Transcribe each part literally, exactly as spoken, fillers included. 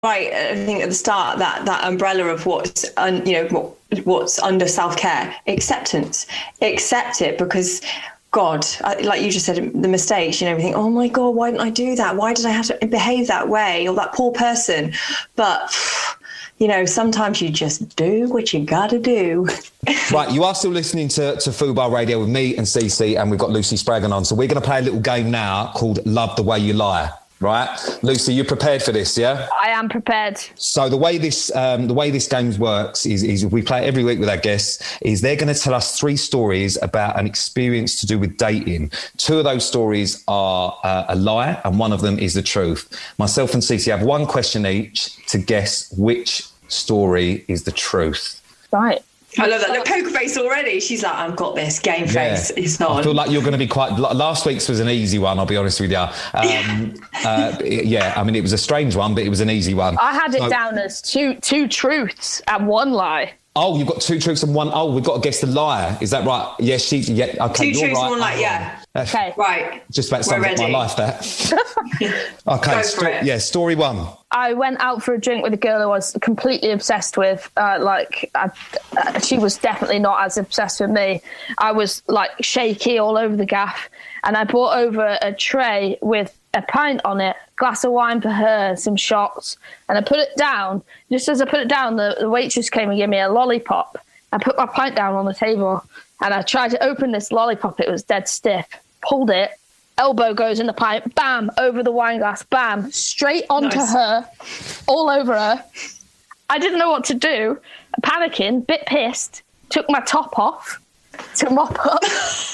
right, I think at the start, that that umbrella of what's un, you know what, what's under self-care, acceptance, accept it, because God, like you just said, the mistakes, you know, we think, oh my God, why didn't I do that? Why did I have to behave that way? Or that poor person. But you know, sometimes you just do what you gotta do. Right, you are still listening to, to Fubar Radio with me and Cece, and we've got Lucy Spraggan on. So we're going to play a little game now called Love the Way You Lie. Right, Lucy, you prepared for this? Yeah, I am prepared. So the way this um, the way this game works is, is we play it every week with our guests. Is they're going to tell us three stories about an experience to do with dating. Two of those stories are uh, a lie, and one of them is the truth. Myself and Cece have one question each to guess which story is the truth. Right. I love that. Look, poker face already. She's like, I've got this. Game face. Yeah. It's not. I feel like you're going to be quite... Last week's was an easy one, I'll be honest with you. Um, yeah. Uh, yeah, I mean, it was a strange one, but it was an easy one. I had it so, down as two two truths and one lie. Oh, you've got two truths and one... Oh, we've got to guess the liar. Is that right? Yes, she... Yeah, okay, two you're truths right. and one lie, yeah. Okay. Right. Just about sums up my life, that. Okay, sto- yeah, story one. I went out for a drink with a girl I was completely obsessed with. Uh, like, I, uh, she was definitely not as obsessed with me. I was, like, shaky all over the gaff. And I brought over a tray with a pint on it, glass of wine for her, some shots. And I put it down. Just as I put it down, the, the waitress came and gave me a lollipop. I put my pint down on the table. And I tried to open this lollipop. It was dead stiff. Pulled it. Elbow goes in the pipe. Bam. Over the wine glass. Bam. Straight onto nice. her. All over her. I didn't know what to do. Panicking. Bit pissed. Took my top off to mop up.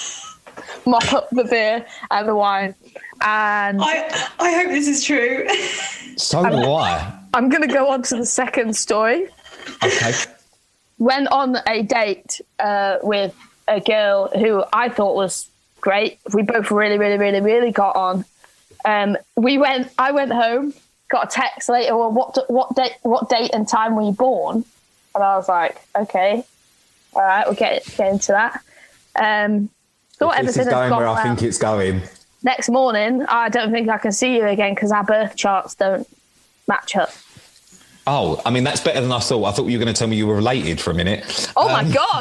mop up the beer and the wine. And I, I hope this is true. So do I. I'm going to go on to the second story. Okay. Went on a date uh, with a girl who I thought was great. We both really, really, really, really got on. Um, we went. I went home. Got a text later. Well, what what date? What date and time were you born? And I was like, okay, all right, we'll get get into that. Um, thought if everything this is going had gone where well. I think it's going. Next morning, I don't think I can see you again because our birth charts don't match up. Oh, I mean, that's better than I thought. I thought you were going to tell me you were related for a minute. Oh, um, my God.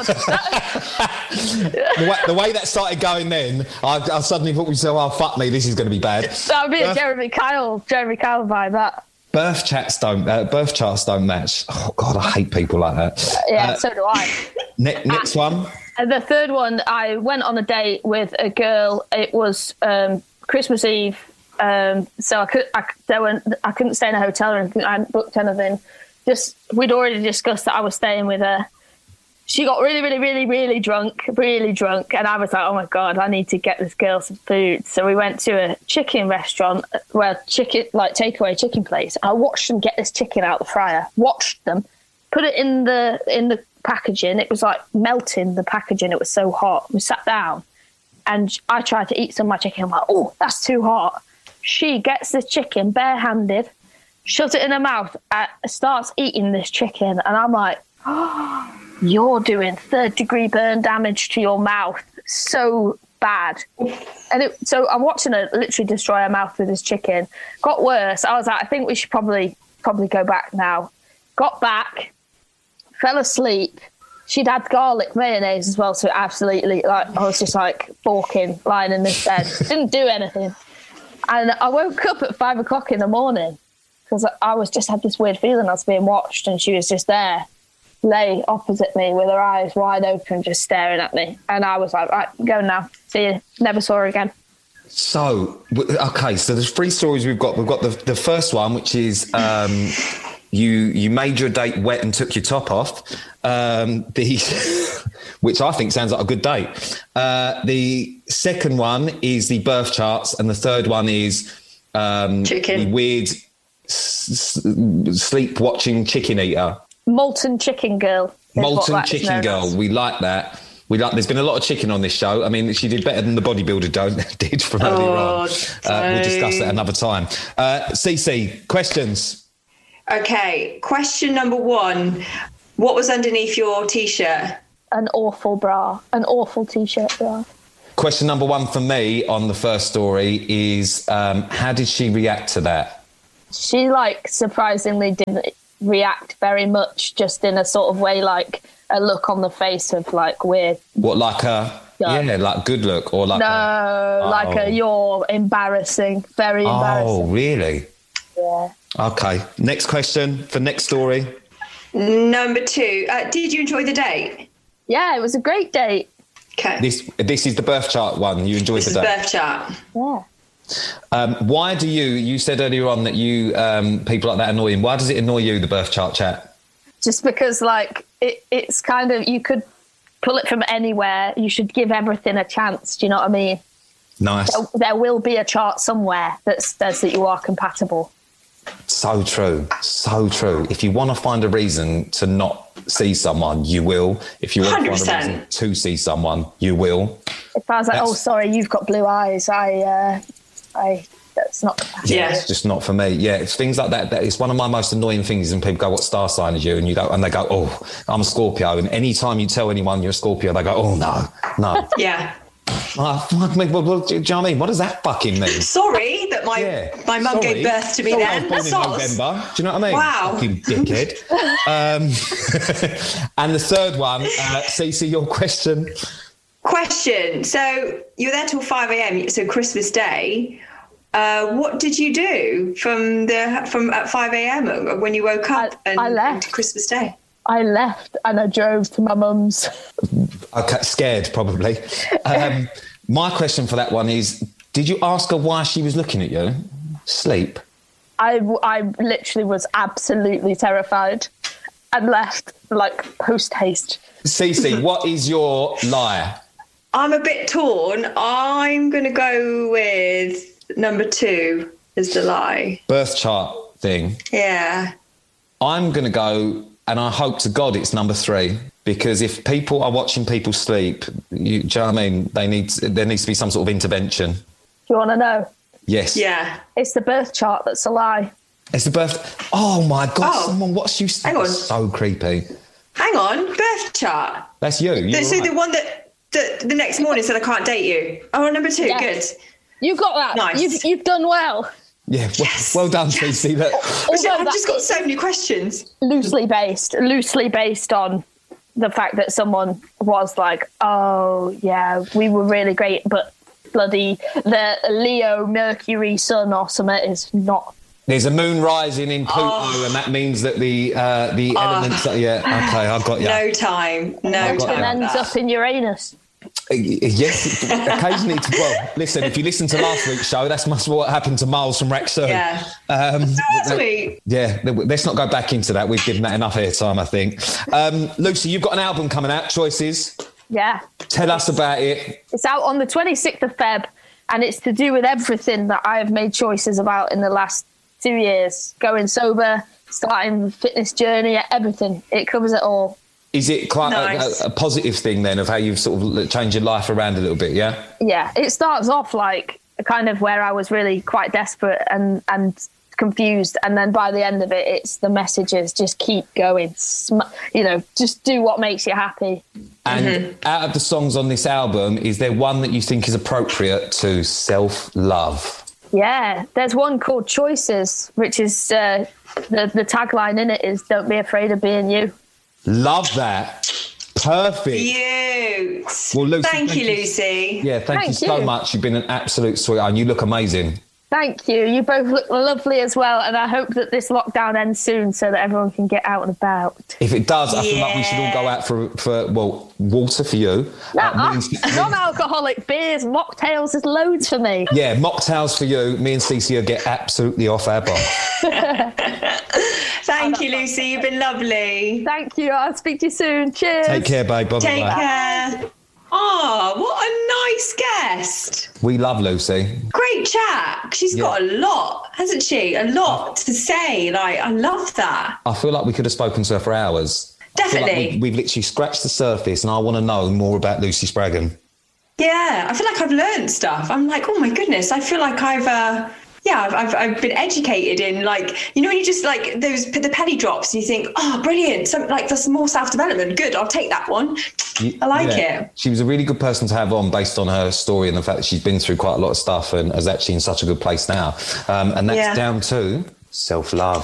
the, way, the way that started going then, I, I suddenly thought to myself, oh, fuck me, this is going to be bad. That would be a Jeremy Kyle, Jeremy Kyle vibe, that. Birth chats don't, uh, birth charts don't match. Oh, God, I hate people like that. Yeah, uh, so do I. Ne- next and, one. And the third one, I went on a date with a girl. It was um, Christmas Eve. Um, so I could, I, there were, I couldn't stay in a hotel or anything. I hadn't booked anything. Just we'd already discussed that I was staying with her. She got really, really, really, really drunk, really drunk, and I was like, "Oh my God, I need to get this girl some food." So we went to a chicken restaurant, well, chicken like takeaway chicken place. I watched them get this chicken out the fryer. Watched them put it in the in the packaging. It was like melting the packaging. It was so hot. We sat down, and I tried to eat some of my chicken. I'm like, "Oh, that's too hot." She gets this chicken barehanded, shoves it in her mouth, uh, starts eating this chicken. And I'm like, oh, you're doing third degree burn damage to your mouth. So bad. And it, so I'm watching her literally destroy her mouth with this chicken. Got worse. I was like, I think we should probably probably go back now. Got back, fell asleep. She'd had garlic mayonnaise as well. So absolutely, like, I was just like balking, lying in this bed. Didn't do anything. And I woke up at five o'clock in the morning because I was just had this weird feeling I was being watched, and she was just there, lay opposite me with her eyes wide open, just staring at me. And I was like, right, go now. See you. Never saw her again. So, okay, so there's three stories we've got. We've got the, the first one, which is um, you you made your date wet and took your top off. Um, the which I think sounds like a good date. Uh, the second one is the birth charts, and the third one is um, chicken. The weird s- s- sleep-watching chicken eater. Molten chicken girl. Molten chicken girl. We like that. We like. There's been a lot of chicken on this show. I mean, she did better than the bodybuilder did from earlier oh, on. Uh, we'll discuss that another time. Uh, Cece, questions? Okay, question number one. What was underneath your T-shirt? An awful bra. An awful T-shirt bra. Question number one for me on the first story is, um, how did she react to that? She like surprisingly didn't react very much, just in a sort of way, like a look on the face of like weird. What, like a yeah, yeah like good look or like no, a, oh. like a you're embarrassing, very embarrassing. Oh, really? Yeah. Okay. Next question for next story. Number two. Uh, did you enjoy the date? Yeah, it was a great date. Okay. This this is the birth chart one. You enjoyed this the date. date. Birth chart. Yeah. Um, why do you? You said earlier on that you um, people like that annoy you. Why does it annoy you? The birth chart chat. Just because, like, it, it's kind of, you could pull it from anywhere. You should give everything a chance. Do you know what I mean? Nice. There, there will be a chart somewhere that says that you are compatible. So true. So true. If you want to find a reason to not see someone, you will. If you want one hundred percent. to find a reason to see someone, you will. If I was like, That's... oh, sorry, you've got blue eyes, I, uh, I, that's not compatible. Yeah. It's just not for me. Yeah, it's things like that. that. It's one of my most annoying things when people go, what star sign is you? And you go, and they go, oh, I'm a Scorpio. And any time you tell anyone you're a Scorpio, they go, oh, no, no. Yeah. Oh, fuck me. Well, well, do you know what I mean? What does that fucking mean? Sorry that my yeah. my mum Sorry. gave birth to me Sorry, then. I was born in Soz. November. Do you know what I mean? Wow. Fucking dickhead. um, and the third one, uh, Cece, your question. Question. So you were there till five a.m. So Christmas Day. Uh, what did you do from the from at five a.m. when you woke up I, and I left. into Christmas Day? I left and I drove to my mum's. Okay, scared probably. Um, my question for that one is: did you ask her why she was looking at you? Sleep. I, I literally was absolutely terrified and left like post haste. Cece, what is your lie? I'm a bit torn. I'm going to go with number two as the lie. Birth chart thing. Yeah. I'm going to go, and I hope to God it's number three, because if people are watching people sleep, you, do you know what I mean? They need there needs to be some sort of intervention. Do you want to know? Yes. Yeah. It's the birth chart that's a lie. It's the birth. Oh my God! Oh. Someone watched you. Hang on. So creepy. Hang on. Birth chart. That's you. You're so right. the one that, that the next morning said I can't date you. Oh, number two. Yes. Good. You got that. Nice. You've, you've done well. Yeah. Well, Yes. well done, Yes. Cece. That. Also, I've that just got is so many questions. Loosely based, loosely based on the fact that someone was like, oh, yeah, we were really great, but bloody the Leo Mercury Sun or something is not. There's a moon rising in Pluto, Oh. and that means that the uh, the Oh. elements. Are, yeah. Okay, I've got you. No time. No I've got time. And that. ends up in Uranus. Uh, Yes, occasionally. To, well, listen, if you listen to last week's show, that's much what happened to Miles from Wrexham. Yeah. Um, That's sweet. Yeah, let's not go back into that. We've given that enough airtime, I think. Um, Lucy, you've got an album coming out, Choices. Yeah. Tell us about it. It's out on the twenty-sixth of February, and it's to do with everything that I have made choices about in the last two years. Going sober, starting the fitness journey, everything. It covers it all. Is it quite Nice. a, a positive thing then of how you've sort of changed your life around a little bit, yeah? Yeah, it starts off like kind of where I was really quite desperate and, and confused. And then by the end of it, it's the messages, just keep going. Sm- you know, just do what makes you happy. And Mm-hmm. out of the songs on this album, is there one that you think is appropriate to self-love? Yeah, there's one called Choices, which is uh, the, the tagline in it is don't be afraid of being you. Love that. Perfect. Cute. Well, Lucy, thank, thank you, you. Lucy. Yeah, thank, Thank you so you. much. You've been an absolute sweetheart and you look amazing. Thank you. You both look lovely as well. And I hope that this lockdown ends soon so that everyone can get out and about. If it does, I feel like we should all go out for, for well, water for you. Nah, Uh, me and- non-alcoholic beers, mocktails, there's loads for me. yeah, mocktails for you. Me and Cece will get absolutely off our bar. Thank you, Lucy. You've been lovely. Thank you. I'll speak to you soon. Cheers. Take care, babe. Bye-bye. Take care. Oh, what a nice guest. We love Lucy. Great chat. She's Yeah. got a lot, hasn't she? A lot to say. Like, I love that. I feel like we could have spoken to her for hours. I feel like Definitely. we, we've literally scratched the surface and I want to know more about Lucy Spraggan. Yeah, I feel like I've learned stuff. I'm like, oh my goodness, I feel like I've, uh, yeah, I've, I've, I've been educated in, like, you know, when you just like those, the penny drops and you think, oh, brilliant. Something like there's more self-development. Good. I'll take that one. I like Yeah. it. She was a really good person to have on based on her story and the fact that she's been through quite a lot of stuff and is actually in such a good place now. Um, and that's Yeah. down to Self-love.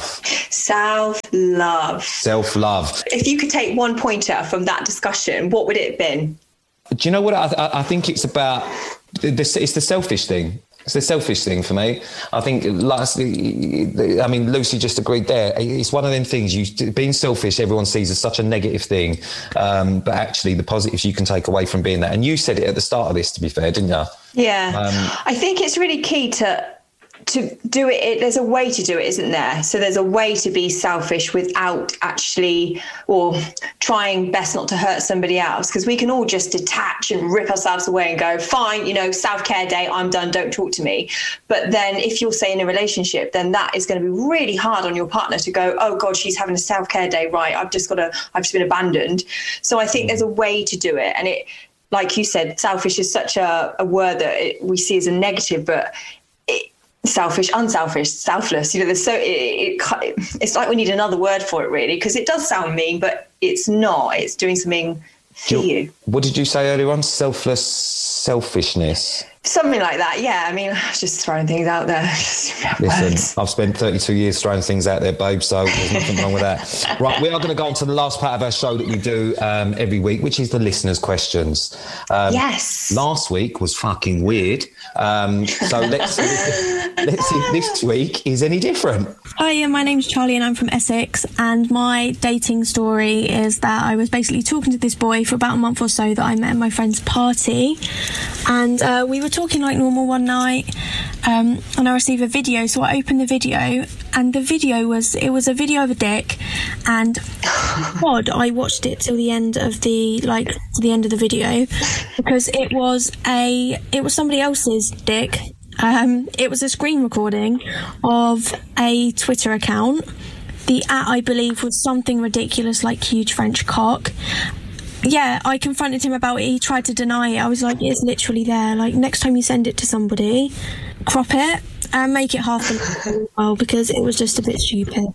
Self-love. Self-love. If you could take one pointer from that discussion, what would it have been? Do you know what? I, I think it's about, it's the selfish thing. It's the selfish thing for me. I think, lastly, I mean, Lucy just agreed there. It's one of them things, you being selfish, everyone sees as such a negative thing. Um, but actually, the positives you can take away from being that. And you said it at the start of this, to be fair, didn't you? Yeah. Um, I think it's really key to to do it, it. There's a way to do it, isn't there? So there's a way to be selfish without actually, or trying best not to hurt somebody else, because we can all just detach and rip ourselves away and go, fine, you know, self-care day, I'm done, don't talk to me. But then if you're, say, in a relationship, then that is going to be really hard on your partner to go, oh God, she's having a self-care day, right? I've just got to, I've just been abandoned. So I think there's a way to do it. And it, like you said, selfish is such a, a word that it, we see as a negative, but it, selfish, unselfish, selfless, you know, there's so it, it, it's like we need another word for it, really, because it does sound mean, but it's not. It's doing something for you, you. What did you say earlier on? Selfless selfishness. Something like that, yeah. I mean, just throwing things out there. Listen, words. I've spent thirty-two years throwing things out there, babe, so there's nothing wrong with that. Right, we are going to go on to the last part of our show that we do um, every week, which is the listeners' questions. Um, yes. Last week was fucking weird. Um, so let's, let's see if this week is any different. Hi, my name's Charlie and I'm from Essex, and my dating story is that I was basically talking to this boy for about a month or so that I met at my friend's party, and uh, we were talking like normal one night, um, and I received a video, so I opened the video, and the video was, it was a video of a dick, and God, I watched it till the end of the, like, to the end of the video, because it was a, it was somebody else's dick. Um, it was a screen recording of a Twitter account. The at, I believe, was something ridiculous like huge French cock. Yeah, I confronted him about it. He tried to deny it. I was like, it's literally there. Like, next time you send it to somebody, crop it and make it half the well, because it was just a bit stupid.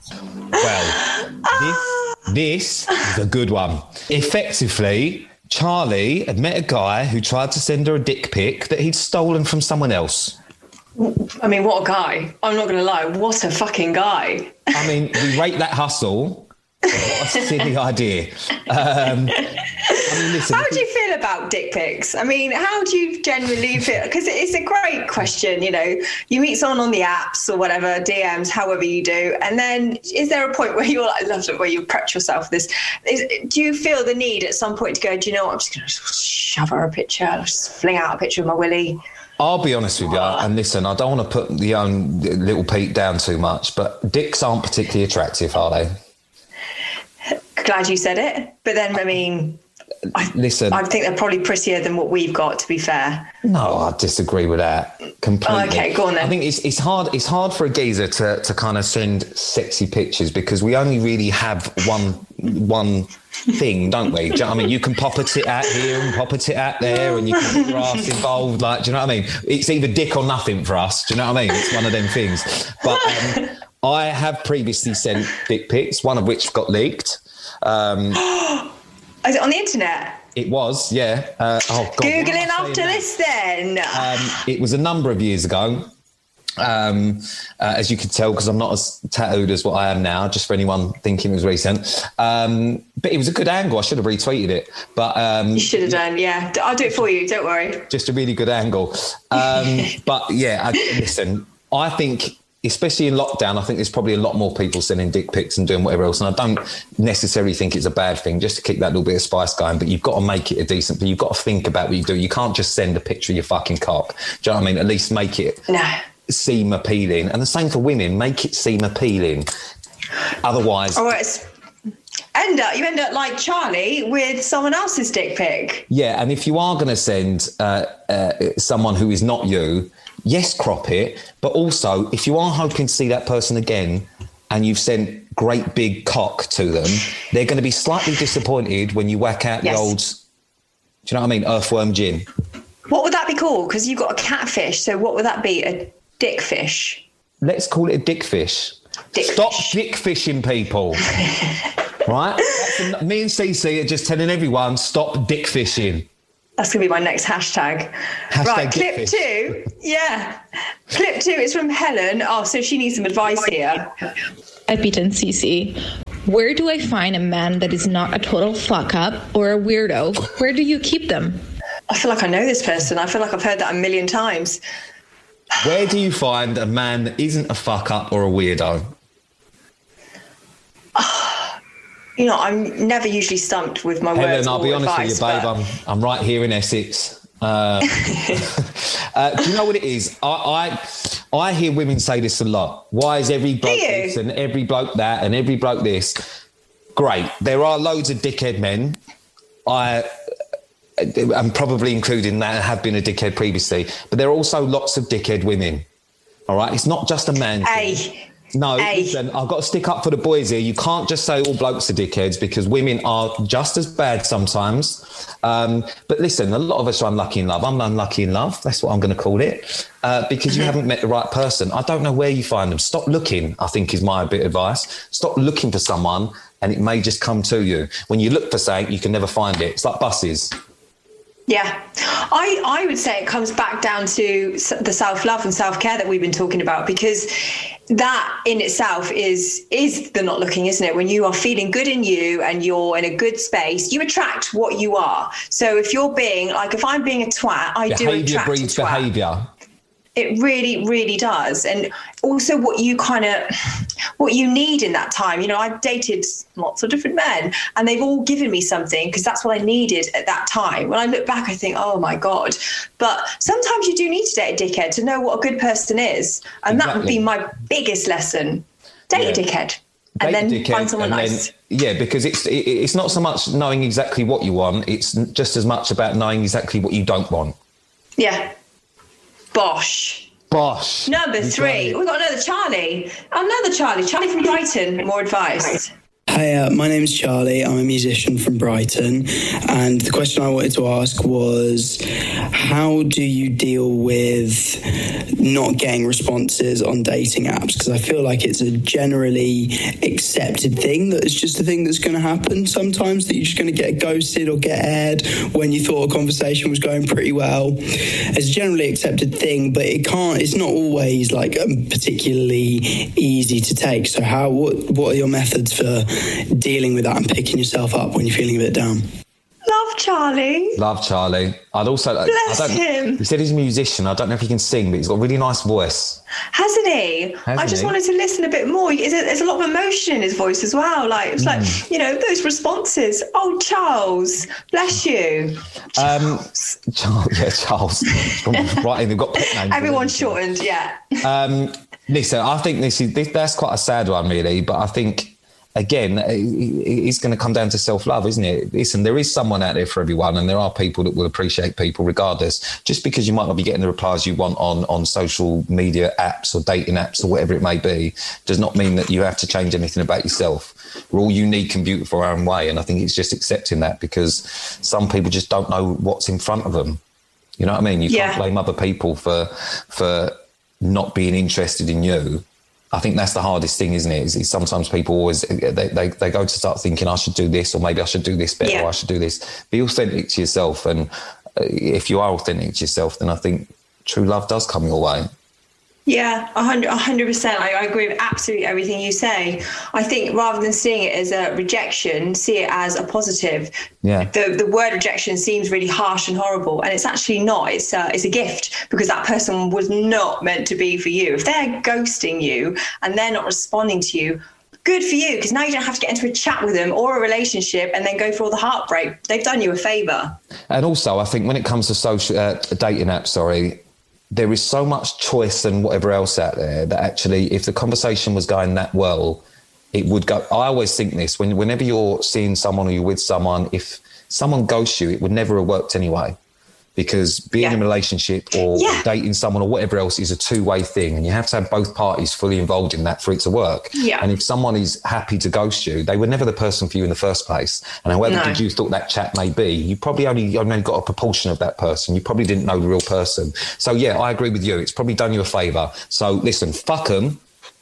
Well, this, this is a good one. Effectively, Charlie had met a guy who tried to send her a dick pic that he'd stolen from someone else. I mean, what a guy. I'm not going to lie. What a fucking guy. I mean, we rate that hustle. What a silly idea. Um, I mean, listen, how do you feel about dick pics? I mean, how do you genuinely feel? Because it's a great question, you know. You meet someone on the apps or whatever, D Ms, however you do, and then is there a point where you're like, I love it, where you prep yourself for this? Is, do you feel the need at some point to go, do you know what, I'm just going to shove her a picture, I'll just fling out a picture of my willy? I'll be honest with you, and listen, I don't want to put the young little Pete down too much, but dicks aren't particularly attractive, are they? Glad you said it, but then, I mean... I, Listen, I think they're probably prettier than what we've got, to be fair. No, I disagree with that completely. Oh, okay, go on then. I think it's it's hard it's hard for a geezer to to kind of send sexy pictures because we only really have one one thing, don't we? Do you know what I mean? You can pop a tit out here and pop a tit out there, and you can get your ass involved. Like, do you know what I mean? It's either dick or nothing for us. Do you know what I mean? It's one of them things. But um, I have previously sent dick pics, one of which got leaked. Um, Is it on the internet? It was, yeah. Uh, oh God, Googling after this then. Um, it was a number of years ago. Um, uh, as you could tell, because I'm not as tattooed as what I am now, just for anyone thinking it was recent. Um, but it was a good angle. I should have retweeted it. But um, you should have done, yeah. I'll do it for you, don't worry. Just a really good angle. Um, but yeah, I, listen, I think... especially in lockdown, I think there's probably a lot more people sending dick pics and doing whatever else. And I don't necessarily think it's a bad thing just to keep that little bit of spice going. But you've got to make it a decent, but you've got to think about what you do. You can't just send a picture of your fucking cock. Do you know what I mean? At least make it no. seem appealing. And the same for women, make it seem appealing. Otherwise... All right. End up, you end up like Charlie with someone else's dick pic. Yeah, and if you are going to send uh, uh, someone who is not you... yes, crop it, but also if you are hoping to see that person again and you've sent great big cock to them, they're going to be slightly disappointed when you whack out yes. the old, do you know what I mean, earthworm gin. What would that be called? Because you've got a catfish, so what would that be? A dickfish? Let's call it a dickfish. Dick Stop fish. dick fishing people. Right? That's, me and Cece are just telling everyone, stop dick fishing. That's going to be my next hashtag. Hashtag right, clip two. Yeah. Clip two is from Helen. Oh, so she needs some advice here. Hi, Pete and Cece. Where do I find a man that is not a total fuck up or a weirdo? Where do you keep them? I feel like I know this person. I feel like I've heard that a million times. Where do you find a man that isn't a fuck up or a weirdo? You know, I'm never usually stumped with my Helen, words. I'll be honest advice, with you, babe. but... I'm, I'm right here in Essex. Uh, uh, do you know what it is? I, I I hear women say this a lot. Why is every bloke this and every bloke that and every bloke this? Great. There are loads of dickhead men. I am probably including that and have been a dickhead previously. But there are also lots of dickhead women. All right? It's not just a man thing. Hey. No, Hey. listen, I've got to stick up for the boys here. You can't just say all blokes are dickheads because women are just as bad sometimes. Um, but listen, a lot of us are unlucky in love. I'm unlucky in love. That's what I'm going to call it uh, because you haven't met the right person. I don't know where you find them. Stop looking, I think is my bit of advice. Stop looking for someone and it may just come to you. When you look for something, you can never find it. It's like buses. Yeah, I, I would say it comes back down to the self-love and self-care that we've been talking about, because that in itself is is the not looking, isn't it? When you are feeling good in you and you're in a good space, you attract what you are. So if you're being, like if I'm being a twat, I do Behaviour attract breeds a twat. behaviour. It really, really does. And also what you kind of, what you need in that time. You know, I've dated lots of different men and they've all given me something because that's what I needed at that time. When I look back, I think, oh my God. But sometimes you do need to date a dickhead to know what a good person is. And exactly. That would be my biggest lesson. Date yeah. a dickhead. And date then dickhead find someone nice. Then, yeah, because it's it, it's not so much knowing exactly what you want. It's just as much about knowing exactly what you don't want. Yeah. Bosh. Bosh. Number three. We've got another Charlie. Another Charlie. Charlie from Brighton. More advice. Hi, uh, my name is Charlie. I'm a musician from Brighton. And the question I wanted to ask was, how do you deal with not getting responses on dating apps? Because I feel like it's a generally accepted thing, that it's just a thing that's going to happen sometimes, that you're just going to get ghosted or get aired when you thought a conversation was going pretty well. It's a generally accepted thing, but it can't, it's not always like um, particularly easy to take. So how, what, what are your methods for dealing with that and picking yourself up when you're feeling a bit down? Love Charlie. Love Charlie. I'd also... Bless I don't, him. He said he's a musician. I don't know if he can sing, but he's got a really nice voice. Hasn't he? Hasn't I just he? wanted to listen a bit more. There's a, there's a lot of emotion in his voice as well. Like, it's mm. like, you know, those responses. Oh, Charles, bless you. Charles. Um, Charles yeah, Charles. Right, they've got pet names. Everyone's shortened, yeah. Um, listen, I think this is this, that's quite a sad one, really, but I think... Again, it's going to come down to self-love, isn't it? Listen, there is someone out there for everyone, and there are people that will appreciate people regardless. Just because you might not be getting the replies you want on, on social media apps or dating apps or whatever it may be, does not mean that you have to change anything about yourself. We're all unique and beautiful our own way, and I think it's just accepting that, because some people just don't know what's in front of them. You know what I mean? You yeah. can't blame other people for for not being interested in you. I think that's the hardest thing, isn't it? Is, is sometimes people always, they, they, they go to start thinking, I should do this, or maybe I should do this better, yeah. or I should do this. Be authentic to yourself. And if you are authentic to yourself, then I think true love does come your way. Yeah, one hundred percent. I, I agree with absolutely everything you say. I think rather than seeing it as a rejection, see it as a positive. Yeah. The the word rejection seems really harsh and horrible, and it's actually not. It's a, it's a gift, because that person was not meant to be for you. If they're ghosting you and they're not responding to you, good for you, because now you don't have to get into a chat with them or a relationship and then go through all the heartbreak. They've done you a favour. And also, I think when it comes to social uh, dating apps, sorry, there is so much choice and whatever else out there that actually, if the conversation was going that well, it would go. I always think this, when whenever you're seeing someone or you're with someone, if someone ghosts you, it would never have worked anyway. Because being yeah. in a relationship or yeah. dating someone or whatever else is a two-way thing, and you have to have both parties fully involved in that for it to work. Yeah. And if someone is happy to ghost you, they were never the person for you in the first place. And however no. good you thought that chat may be, you probably only, only got a proportion of that person. You probably didn't know the real person. So, yeah, I agree with you. It's probably done you a favour. So, listen, fuck them.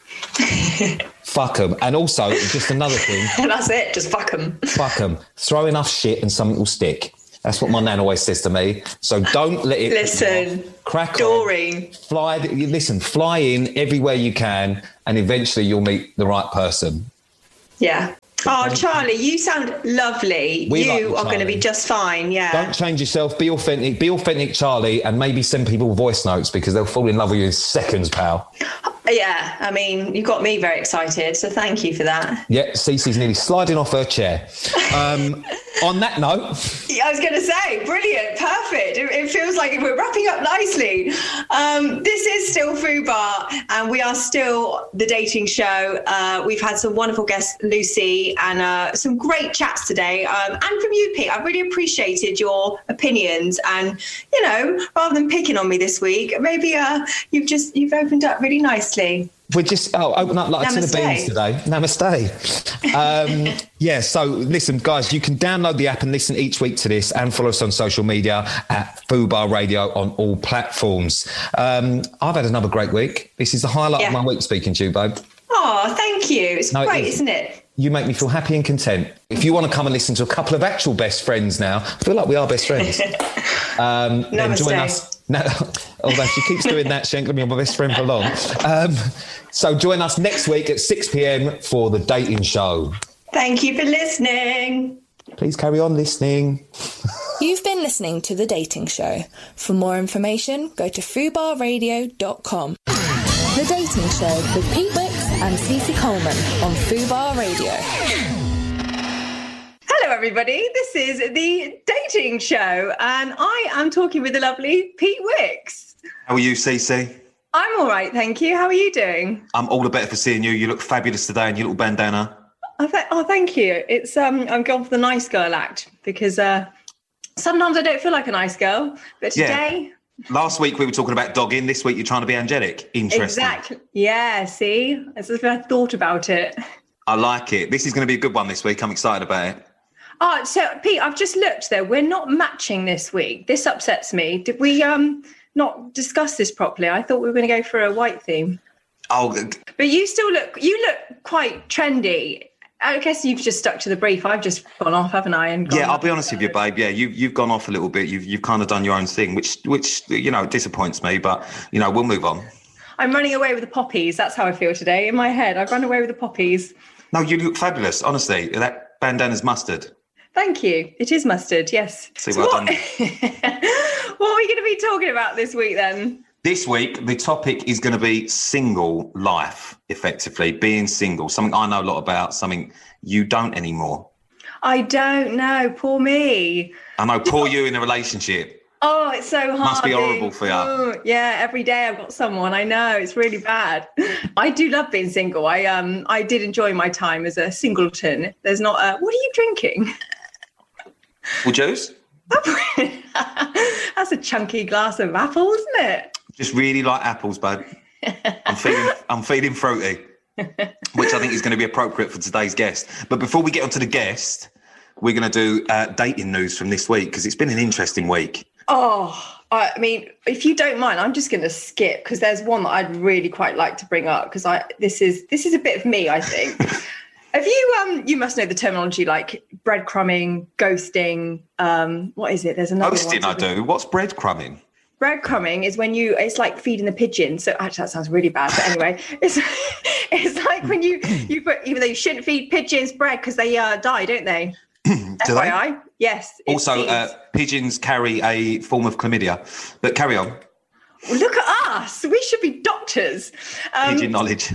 Fuck them. And also, just another thing. That's it. Just fuck them. Fuck them. Throw enough shit and something will stick. That's what my nan always says to me. So don't let it Listen, crack Doreen. on. Fly, listen, fly in everywhere you can, and eventually you'll meet the right person. Yeah. Oh, Charlie, you sound lovely. We you like you, are going to Charlie. be just fine. Yeah. Don't change yourself. Be authentic. Be authentic, Charlie, and maybe send people voice notes because they'll fall in love with you in seconds, pal. Yeah. I mean, you got me very excited. So thank you for that. Yeah, Cece's nearly sliding off her chair. Um, on that note... I was going to say, brilliant, perfect. It, it feels like we're wrapping up nicely. Um, this is still FUBAR, and we are still the dating show. Uh, we've had some wonderful guests, Lucy, and uh, some great chats today. Um, and from you, Pete, I really appreciated your opinions. And, you know, rather than picking on me this week, maybe uh, you've just, you've opened up really nicely. We're just, oh, open up like a tin of beans today. Namaste. Um, yeah, so listen, guys, you can download the app and listen each week to this and follow us on social media at FUBAR Radio on all platforms. Um, I've had another great week. This is the highlight yeah. of my week speaking to you, babe. Oh, thank you. It's no, great, it is. Isn't it? You make me feel happy and content. If you want to come and listen to a couple of actual best friends now, I feel like we are best friends. Um, then join us. No, although she keeps doing that, she ain't going to be my best friend for long. Um, so join us next week at six p.m. for The Dating Show. Thank you for listening. Please carry on listening. You've been listening to The Dating Show. For more information, go to fubar radio dot com. The Dating Show with Pete Wicks and Cece Coleman on FUBAR Radio. Hello, everybody. This is The Dating Show, and I am talking with the lovely Pete Wicks. How are you, Cece? I'm all right, thank you. How are you doing? I'm all the better for seeing you. You look fabulous today in your little bandana. Oh, th- oh thank you. It's um, I'm going for the nice girl act because uh, sometimes I don't feel like a nice girl, but today... Yeah. Last week we were talking about dogging. This week you're trying to be angelic. Interesting. Exactly. Yeah, see? As if I thought about it. I like it. This is going to be a good one this week. I'm excited about it. Oh, so Pete, I've just looked though. We're not matching this week. This upsets me. Did we um not discuss this properly? I thought we were going to go for a white theme. Oh, but you still look. You look quite trendy. I guess you've just stuck to the brief. I've just gone off, haven't I? And yeah, I'll be honest with you, babe. Yeah, you've you've gone off a little bit. You've you've kind of done your own thing, which which you know disappoints me. But you know we'll move on. I'm running away with the poppies. That's how I feel today. In my head, I've run away with the poppies. No, you look fabulous. Honestly, that bandana's mustard. Thank you. It is mustard. Yes. See, well so what, done. What are we going to be talking about this week then? This week, the topic is going to be single life, effectively, being single, something I know a lot about, something you don't anymore. I don't know. Poor me. I know, poor you in a relationship. Oh, it's so hard. Must be horrible for you. Oh, yeah, every day I've got someone. I know, it's really bad. I do love being single. I um, I did enjoy my time as a singleton. There's not a... What are you drinking? Well, juice? That's a chunky glass of apple, isn't it? Just really like apples, bud. I'm feeling, I'm feeling fruity, which I think is going to be appropriate for today's guest. But before we get onto the guest, we're going to do uh, dating news from this week because it's been an interesting week. Oh, I mean, if you don't mind, I'm just going to skip because there's one that I'd really quite like to bring up because I this is this is a bit of me, I think. Have you um you must know the terminology like breadcrumbing, ghosting, um what is it? There's another ghosting one. I do. What's breadcrumbing? Breadcrumbing is when you, it's like feeding the pigeons. So actually that sounds really bad, but anyway, it's it's like when you, you put, even though you shouldn't feed pigeons bread because they uh, die, don't they? Do F Y I? they? Yes. Also, uh, pigeons carry a form of chlamydia, but carry on. Well, look at us. We should be doctors. Um, Pigeon knowledge.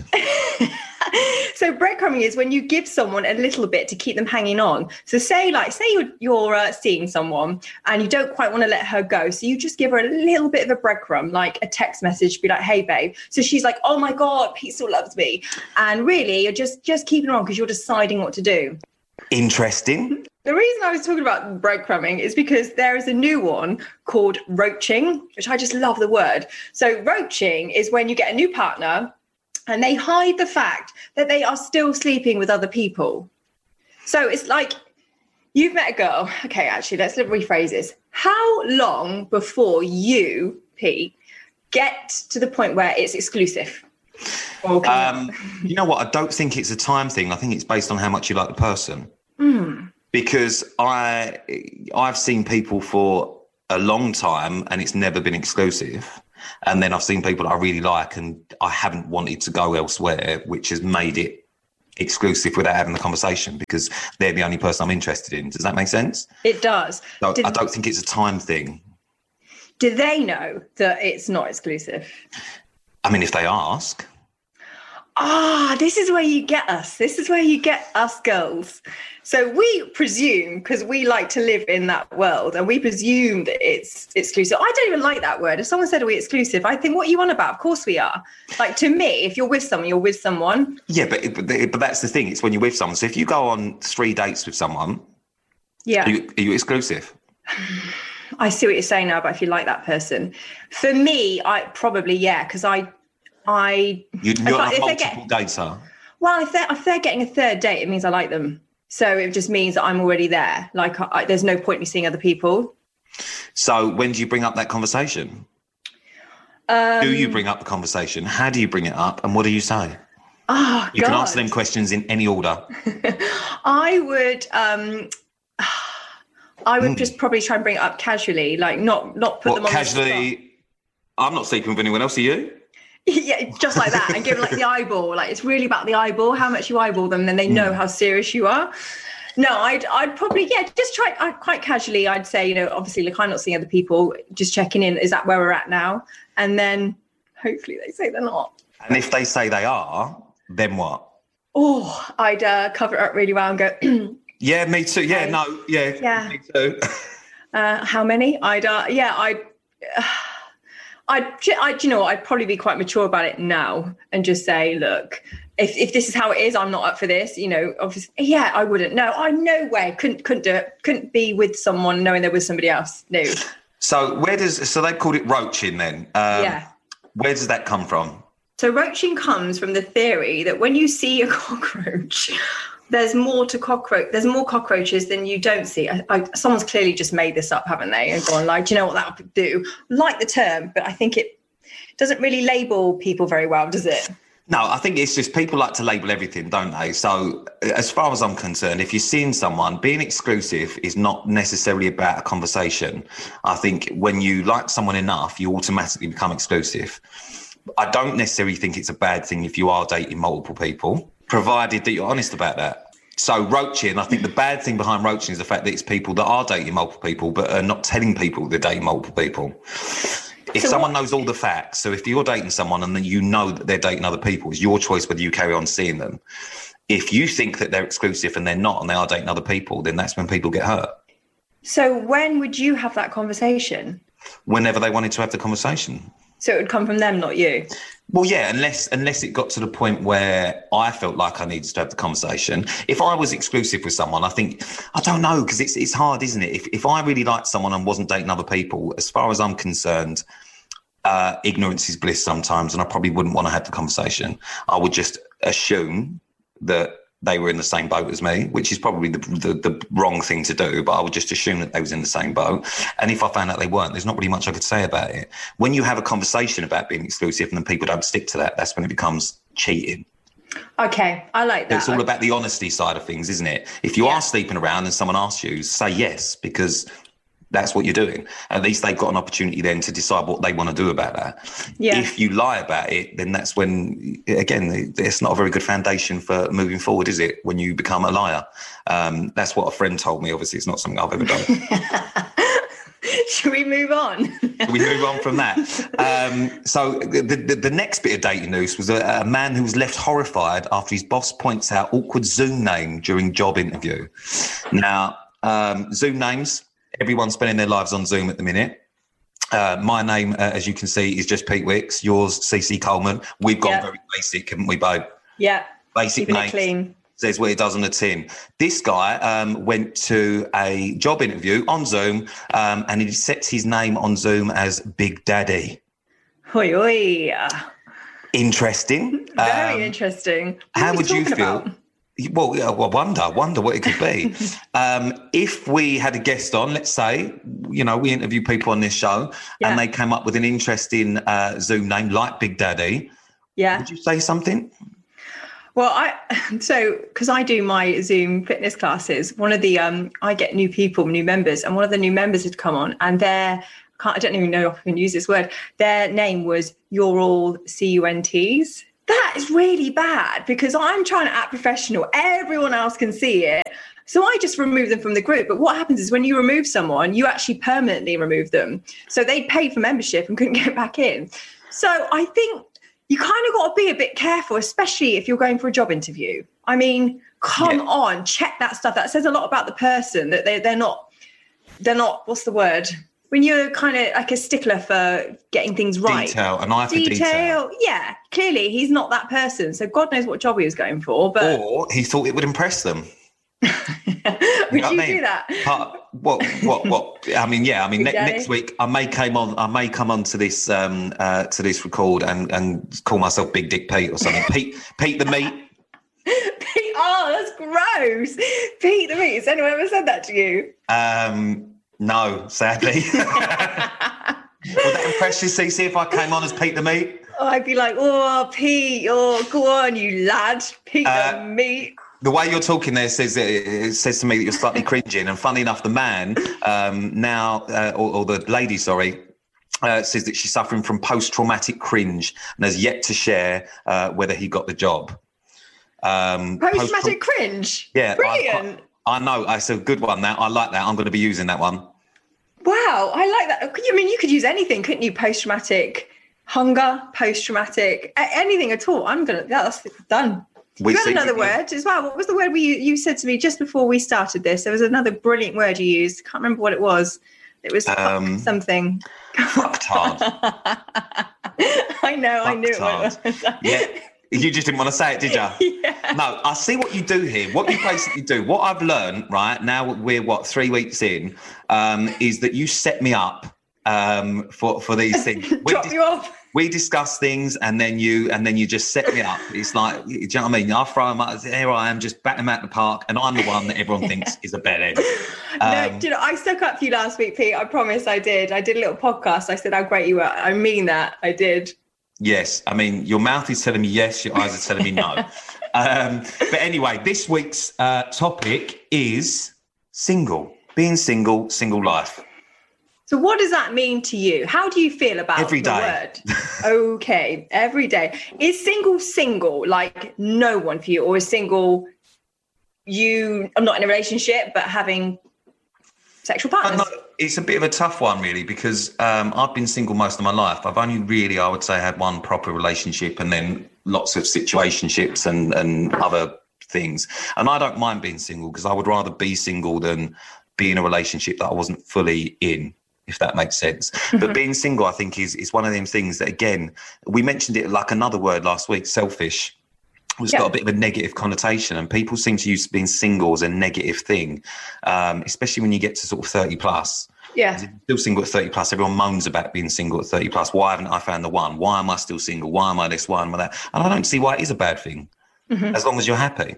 So breadcrumbing is when you give someone a little bit to keep them hanging on. So say like, say you're, you're uh, seeing someone and you don't quite want to let her go. So you just give her a little bit of a breadcrumb, like a text message, be like, hey, babe. So she's like, oh my God, Pete still loves me. And really you're just, just keeping her on because you're deciding what to do. Interesting. The reason I was talking about breadcrumbing is because there is a new one called roaching, which I just love the word. So roaching is when you get a new partner and they hide the fact that they are still sleeping with other people. So it's like you've met a girl. Okay, actually, let's rephrase this. How long before you, Pete, get to the point where it's exclusive? Um, you know what? I don't think it's a time thing. I think it's based on how much you like the person. Mm. Because I, I've seen people for a long time and it's never been exclusive. And then I've seen people that I really like and I haven't wanted to go elsewhere, which has made it exclusive without having the conversation because they're the only person I'm interested in. Does that make sense? It does. So Did, I don't think it's a time thing. Do they know that it's not exclusive? I mean, if they ask. Ah, this is where you get us. This is where you get us girls. So we presume, because we like to live in that world, and we presume that it's exclusive. I don't even like that word. If someone said, are we exclusive? I think, what are you on about? Of course we are. Like, to me, if you're with someone, you're with someone. Yeah, but but, but that's the thing. It's when you're with someone. So if you go on three dates with someone, yeah, are you, are you exclusive? I see what you're saying now, but if you like that person. For me, I probably, yeah, because I... I you, you're I, a multiple get, dates, huh? Well, if they're, if they're getting a third date, it means I like them. So it just means that I'm already there. Like, I, there's no point in me seeing other people. So when do you bring up that conversation? Um, do you bring up the conversation? How do you bring it up? And what do you say? Oh, you God. can answer them questions in any order. I would... Um, I would mm. just probably try and bring it up casually, like not not put what, them on casually? I'm not sleeping with anyone else. Are you? Yeah, just like that, and give them like the eyeball. Like, it's really about the eyeball. How much you eyeball them, then they know mm. how serious you are. No, I'd I'd probably yeah, just try I, quite casually. I'd say, you know, obviously, like, I'm not seeing other people. Just checking in. Is that where we're at now? And then hopefully they say they're not. And if they say they are, then what? Oh, I'd uh, cover it up really well and go. Yeah, me too. Yeah, okay. no, yeah, yeah, me too. uh, how many? I'd uh, yeah, I'd. Uh, I'd, I'd, you know, I'd probably be quite mature about it now and just say, look, if, if this is how it is, I'm not up for this. You know, obviously, yeah, I wouldn't. No, I no way couldn't couldn't do it. Couldn't be with someone knowing they're with somebody else. No. So where does so they called it roaching then? Um, yeah. Where does that come from? So roaching comes from the theory that when you see a cockroach, there's more to cockroach. There's more cockroaches than you don't see. I, I, someone's clearly just made this up, haven't they? And gone like, do you know what that would do? Like the term, but I think it doesn't really label people very well, does it? No, I think it's just people like to label everything, don't they? So as far as I'm concerned, if you're seeing someone, being exclusive is not necessarily about a conversation. I think when you like someone enough, you automatically become exclusive. I don't necessarily think it's a bad thing if you are dating multiple people, provided that you're honest about that. So roaching, I think the bad thing behind roaching is the fact that it's people that are dating multiple people but are not telling people they're dating multiple people. If so someone what? knows all the facts, so if you're dating someone and then you know that they're dating other people, it's your choice whether you carry on seeing them. If you think that they're exclusive and they're not and they are dating other people, then that's when people get hurt. So when would you have that conversation? Whenever they wanted to have the conversation. So it would come from them, not you? Well, yeah, unless unless it got to the point where I felt like I needed to have the conversation. If I was exclusive with someone, I think, I don't know, because it's it's hard, isn't it? If if I really liked someone and wasn't dating other people, as far as I'm concerned, uh, ignorance is bliss sometimes, and I probably wouldn't want to have the conversation. I would just assume that they were in the same boat as me, which is probably the, the the wrong thing to do, but I would just assume that they was in the same boat. And if I found out they weren't, there's not really much I could say about it. When you have a conversation about being exclusive and then people don't stick to that, that's when it becomes cheating. Okay, I like that. It's all about the honesty side of things, isn't it? If you yeah. are sleeping around and someone asks you, say yes, because that's what you're doing. At least they've got an opportunity then to decide what they want to do about that. Yeah. If you lie about it, then that's when, again, it's not a very good foundation for moving forward, is it? When you become a liar. Um, that's what a friend told me. Obviously, it's not something I've ever done. Should we move on? we move on from that. Um, so the, the, the next bit of dating news was a, a man who was left horrified after his boss points out awkward Zoom name during job interview. Now, um, Zoom names... Everyone's spending their lives on Zoom at the minute. Uh, my name, uh, as you can see, is just Pete Wicks. Yours, C C Coleman. We've gone yep. very basic, haven't we, Bo? Yeah. Basic name. Clean. Says what it does on the tin. This guy um, went to a job interview on Zoom um, and he sets his name on Zoom as Big Daddy. Oi, oi. Interesting. Very um, interesting. What how would you feel? About? Well, yeah, well, wonder, wonder what it could be. um, if we had a guest on, let's say, you know, we interview people on this show yeah. and they came up with an interesting uh, Zoom name like Big Daddy. Yeah. Would you say something? Well, I so because I do my Zoom fitness classes, one of the um I get new people, new members, and one of the new members had come on, and their can't, I don't even know if I can use this word. Their name was "You're all C U N Ts." That is really bad because I'm trying to act professional. Everyone else can see it. So I just remove them from the group. But what happens is when you remove someone, you actually permanently remove them. So they paid for membership and couldn't get back in. So I think you kind of got to be a bit careful, especially if you're going for a job interview. I mean, come yeah. on, check that stuff. That says a lot about the person, that they, they're not, they're not, what's the word? When you're kind of like a stickler for getting things right. Detail, an eye for detail. detail. Yeah, clearly he's not that person. So God knows what job he was going for. But Or he thought it would impress them. Would you, know you I mean? do that? Uh, what? What? What? I mean, yeah. I mean, ne- next week I may come on. I may come on to this um, uh, to this record and, and call myself Big Dick Pete or something. Pete, Pete the Meat. Pete. Oh, that's gross. Pete the Meat. Has anyone ever said that to you? Um, no, sadly. Would that impress you, Cece, if I came on as Pete the Meat? Oh, I'd be like, oh, Pete. Oh, go on, you lad. Pete uh, the Meat. The way you're talking there says it says to me that you're slightly cringing. And funny enough, the man um, now, uh, or, or the lady, sorry, uh, says that she's suffering from post-traumatic cringe and has yet to share uh, whether he got the job. Um, post-traumatic post- cringe? Yeah. Brilliant. I, I know. It's a good one, that. I like that. I'm going to be using that one. Wow. I like that. I mean, you could use anything, couldn't you? Post-traumatic hunger, post-traumatic, anything at all. I'm going to, that's done. We you had another word as well. What was the word we you said to me just before we started this? There was another brilliant word you used. Can't remember what it was. It was um, something. Fucktard. I know. Fuck I knew tard. It was. Yeah. You just didn't want to say it, did you? Yeah. No, I see what you do here. What you basically do, what I've learned, right, now we're, what, three weeks in, um, is that you set me up um, for, for these things. Drop dis- you off. We discuss things and then you and then you just set me up. It's like, do you know what I mean? I throw them up, here I am, just bat them out the park, and I'm the one that everyone thinks is a bad end. Um, no, do you know, I stuck up for you last week, Pete. I promise I did. I did a little podcast. I said how great you were. I mean that. I did. Yes. I mean, your mouth is telling me yes, your eyes are telling me no. um, but anyway, this week's uh, topic is single. Being single, single life. So what does that mean to you? How do you feel about every the day? Word? Okay, every day. Is single single, like no one for you, or is single you, I'm not in a relationship, but having sexual partners? Not, it's a bit of a tough one, really, because um, I've been single most of my life. I've only really, I would say, had one proper relationship and then lots of situationships and, and other things. And I don't mind being single because I would rather be single than be in a relationship that I wasn't fully in, if that makes sense. Mm-hmm. But being single, I think, is is one of them things that, again, we mentioned it like another word last week, selfish. It's yeah. got a bit of a negative connotation, and people seem to use being single as a negative thing, um, especially when you get to sort of thirty plus. Yeah. If you're still single at thirty plus, everyone moans about being single at thirty plus. Why haven't I found the one? Why am I still single? Why am I this? Why am I that? And I don't see why it is a bad thing, mm-hmm. as long as you're happy.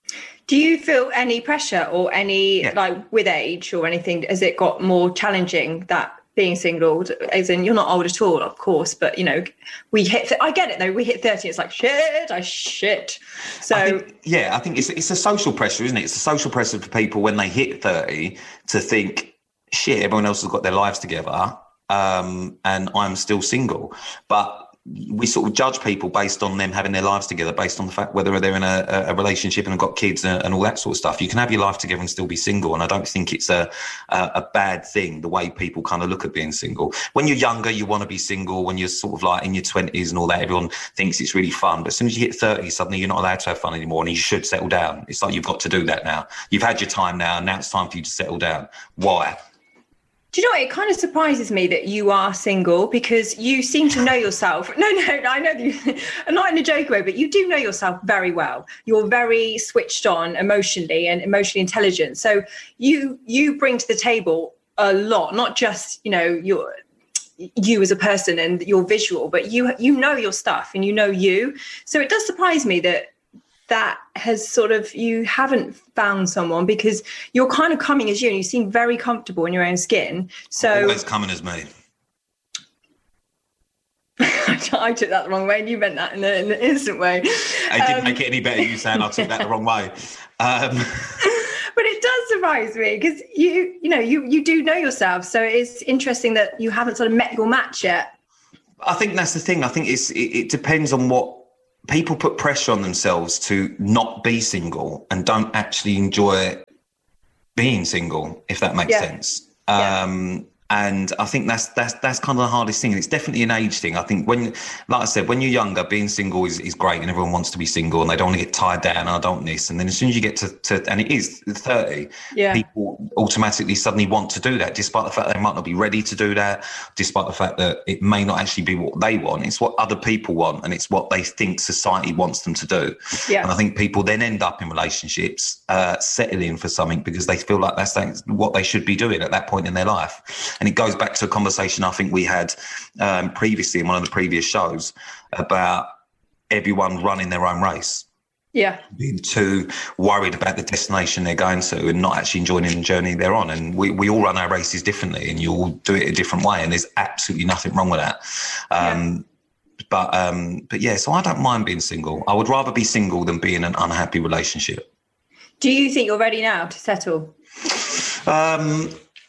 Do you feel any pressure or any, yeah. like with age or anything, has it got more challenging, that being single? As in, you're not old at all, of course, but, you know, we hit, I get it though, we hit thirty, it's like, shit, I shit. So, I think, yeah, I think it's it's a social pressure, isn't it? It's a social pressure for people when they hit thirty to think, shit, everyone else has got their lives together, um, and I'm still single. But we sort of judge people based on them having their lives together, based on the fact whether they're in a, a relationship and have got kids and, and all that sort of stuff. You can have your life together and still be single. And I don't think it's a, a, a bad thing, the way people kind of look at being single. When you're younger, you want to be single. When you're sort of like in your twenties and all that, everyone thinks it's really fun. But as soon as you hit thirty, suddenly you're not allowed to have fun anymore, and you should settle down. It's like you've got to do that now. You've had your time now, and now it's time for you to settle down. Why? Do you know what? It kind of surprises me that you are single, because you seem to know yourself. No, no, no I know you, not in a joke way, but you do know yourself very well. You're very switched on emotionally and emotionally intelligent. So you you bring to the table a lot, not just, you know, your you as a person and your visual, but you you know your stuff and you know you. So it does surprise me that that has sort of, you haven't found someone, because you're kind of coming as you and you seem very comfortable in your own skin. So always coming as me. I I took that the wrong way, and you meant that in, a, in an instant way. It didn't um, make it any better. You saying I took that the wrong way. Um. But it does surprise me because you, you know, you you do know yourself. So it's interesting that you haven't sort of met your match yet. I think that's the thing. I think it's it, it depends on what people put pressure on themselves to not be single and don't actually enjoy being single, if that makes yeah. sense. Um, yeah. And I think that's that's that's kind of the hardest thing. And it's definitely an age thing. I think when, like I said, when you're younger, being single is, is great and everyone wants to be single and they don't want to get tied down and I don't want this. And then as soon as you get to, to and it is thirty, yeah. people automatically suddenly want to do that, despite the fact they might not be ready to do that, despite the fact that it may not actually be what they want. It's what other people want and it's what they think society wants them to do. Yeah. And I think people then end up in relationships, uh, settling for something because they feel like that's, that's what they should be doing at that point in their life. And it goes back to a conversation I think we had um, previously in one of the previous shows about everyone running their own race. Yeah. Being too worried about the destination they're going to and not actually enjoying the journey they're on. And we, we all run our races differently and you all do it a different way. And there's absolutely nothing wrong with that. Um, yeah. But, um, but yeah, so I don't mind being single. I would rather be single than be in an unhappy relationship. Do you think you're ready now to settle? Um,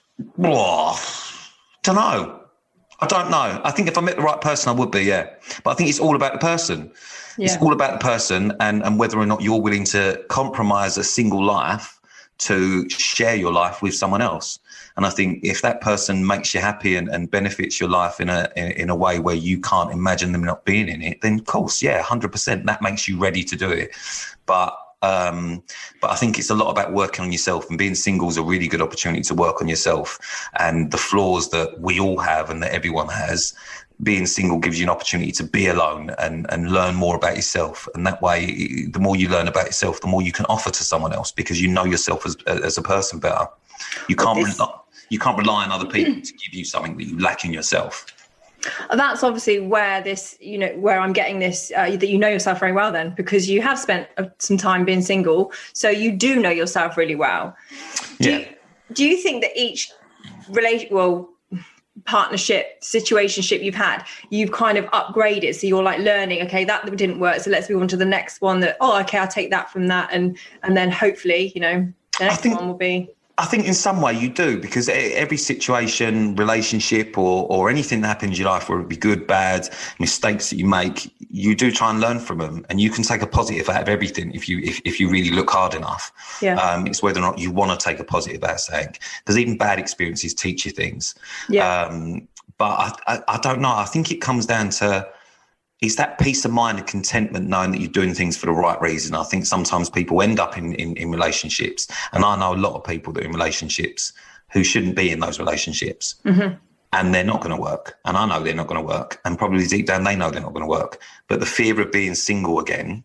well, don't know. I don't know. I think if I met the right person, I would be, yeah. But I think it's all about the person. Yeah. It's all about the person and, and whether or not you're willing to compromise a single life to share your life with someone else. And I think if that person makes you happy and, and benefits your life in a in, in a way where you can't imagine them not being in it, then of course, yeah, one hundred percent that makes you ready to do it. But Um, but I think it's a lot about working on yourself, and being single is a really good opportunity to work on yourself and the flaws that we all have and that everyone has. Being single gives you an opportunity to be alone and, and learn more about yourself. And that way, the more you learn about yourself, the more you can offer to someone else because you know yourself as, as a person better. You can't, this... re- you can't rely on other people to give you something that you lack in yourself. That's obviously where this, you know, where I'm getting this, uh, that you know yourself very well then, because you have spent some time being single. So you do know yourself really well. Do, yeah. you, do you think that each relation, well, partnership, situationship you've had, you've kind of upgraded? So you're like learning, okay, that didn't work. So let's move on to the next one that, oh, okay, I'll take that from that. And, and then hopefully, you know, the next think- one will be... I think in some way you do, because every situation, relationship or, or anything that happens in your life, whether it be good, bad, mistakes that you make, you do try and learn from them, and you can take a positive out of everything if you if, if you really look hard enough. Yeah. Um, it's whether or not you want to take a positive out of something, because even bad experiences teach you things. Yeah. Um, but I, I, I don't know. I think it comes down to, it's that peace of mind and contentment knowing that you're doing things for the right reason. I think sometimes people end up in, in, in relationships, and I know a lot of people that are in relationships who shouldn't be in those relationships, mm-hmm. and they're not going to work. And I know they're not going to work, and probably deep down they know they're not going to work. But the fear of being single again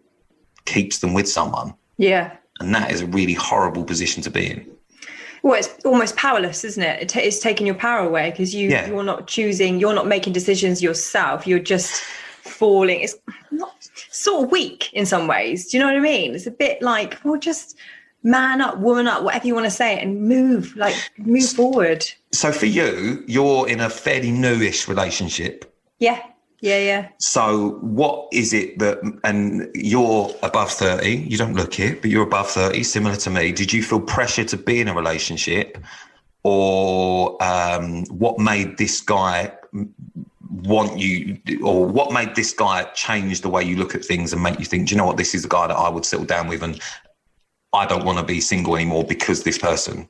keeps them with someone. Yeah. And that is a really horrible position to be in. Well, it's almost powerless, isn't it? it t- it's taking your power away because you, yeah. you're not choosing, you're not making decisions yourself. You're just falling. It's not sort of weak in some ways. Do you know what I mean? It's a bit like, well, just man up, woman up, whatever you want to say, and move, like move forward. So for you, you're in a fairly newish relationship. Yeah. Yeah, yeah. So what is it that, and you're above thirty, you don't look it, but you're above thirty, similar to me. Did you feel pressure to be in a relationship, or um, what made this guy want you, or what made this guy change the way you look at things and make you think, do you know what, this is the guy that I would settle down with and I don't want to be single anymore because this person?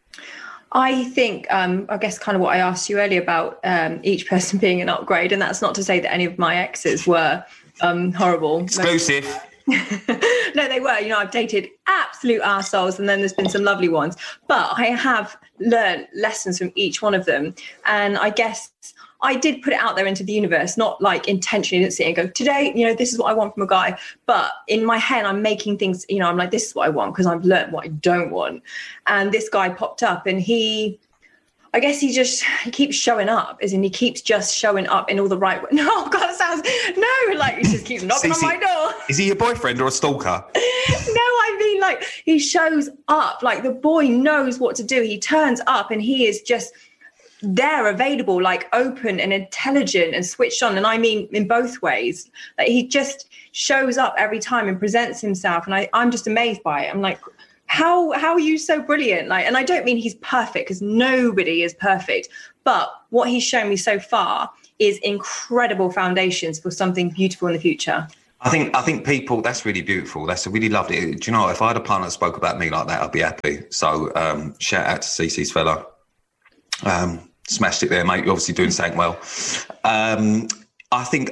I think, um, I guess kind of what I asked you earlier about um, each person being an upgrade, and that's not to say that any of my exes were um, horrible. Exclusive. No, they were. You know, I've dated absolute arseholes, and then there's been some lovely ones. But I have learned lessons from each one of them. And I guess I did put it out there into the universe, not like intentionally, didn't sit and go, today, you know, this is what I want from a guy. But in my head, I'm making things, you know, I'm like, this is what I want, because I've learned what I don't want. And this guy popped up, and he, I guess he just, he keeps showing up, as in he keeps just showing up in all the right way. No, God, that sounds, no, like he just keeps knocking on my door. Is he your boyfriend or a stalker? No, I mean, like, he shows up, like the boy knows what to do. He turns up, and he is just there available, like open and intelligent and switched on. And I mean, in both ways, like he just shows up every time and presents himself. And I, I'm just amazed by it. I'm like, how, how are you so brilliant? Like, and I don't mean he's perfect, because nobody is perfect, but what he's shown me so far is incredible foundations for something beautiful in the future. I think I think people, that's really beautiful. That's a really lovely. Do you know, if I had a partner that spoke about me like that, I'd be happy. So um, shout out to Cece's fella. Um, smashed it there, mate. You're obviously doing something well. Um, I think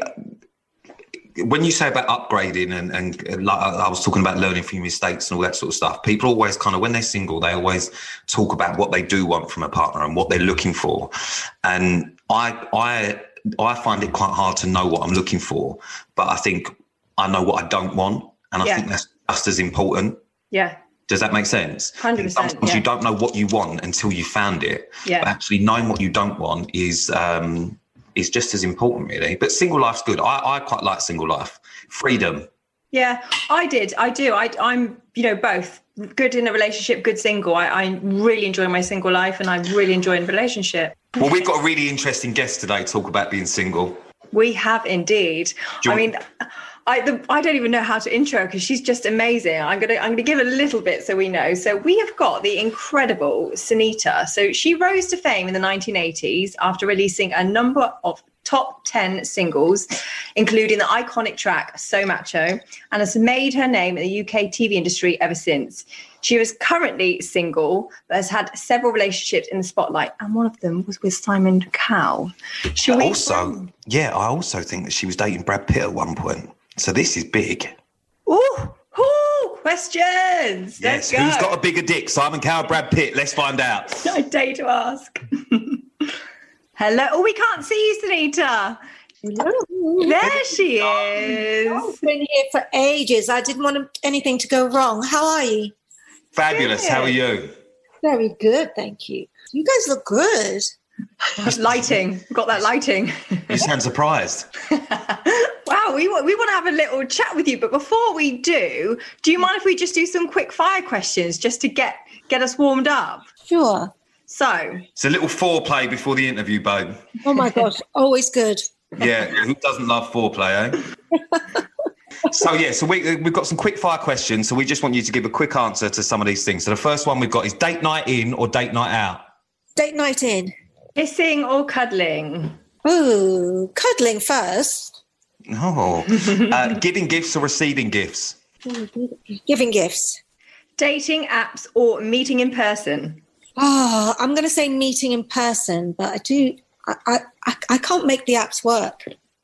when you say about upgrading and, and like I was talking about learning from your mistakes and all that sort of stuff, people always kind of, when they're single, they always talk about what they do want from a partner and what they're looking for. And I, I, I find it quite hard to know what I'm looking for, but I think I know what I don't want. And I yeah. think that's just as important. Yeah. Does that make sense? one hundred percent. Sometimes yeah. you don't know what you want until you found it. Yeah. But actually knowing what you don't want is um, is just as important, really. But single life's good. I, I quite like single life. Freedom. Yeah, I did. I do. I, I'm, you know, both good in a relationship, good single. I, I really enjoy my single life and I really enjoy a relationship. Well, we've got a really interesting guest today to talk about being single. We have indeed. I mean... I, the, I don't even know how to intro because she's just amazing. I'm gonna I'm gonna give a little bit so we know. So we have got the incredible Sunita. So she rose to fame in the nineteen eighties after releasing a number of top ten singles, including the iconic track So Macho, and has made her name in the U K T V industry ever since. She is currently single, but has had several relationships in the spotlight, and one of them was with Simon Cowell. Should we also, yeah, I also think that she was dating Brad Pitt at one point. So this is big. Ooh, ooh, questions. Yes, Let's go. Who's got a bigger dick? Simon Cowell, Brad Pitt? Let's find out. I dare to ask. Hello. Oh, we can't see you, Sunita. Hello. There she is. I've been here for ages. I didn't want anything to go wrong. How are you? Fabulous. Good. How are you? Very good, thank you. You guys look good. Lighting. Got that lighting. You sound surprised. Wow, we want, we want to have a little chat with you. But before we do, do you mind if we just do some quick fire questions just to get, get us warmed up? Sure. So. It's a little foreplay before the interview, babe. Oh, my gosh. Always good. Yeah. Who doesn't love foreplay, eh? So, yeah, so we, we've got some quick fire questions. So we just want you to give a quick answer to some of these things. So the first one we've got is date night in or date night out? Date night in. Kissing or cuddling? Ooh, cuddling first. Oh. uh, giving gifts or receiving gifts? Giving gifts. Dating apps or meeting in person? Oh, I'm going to say meeting in person, but I do, I, I, I, I can't make the apps work.